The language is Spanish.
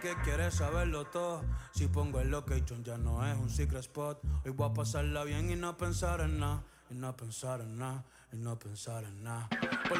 que quieres saberlo todo. Si pongo el location ya no es un secret spot. Hoy voy a pasarla bien y no pensar en nada. Y no pensar en nada, y no pensar en nada.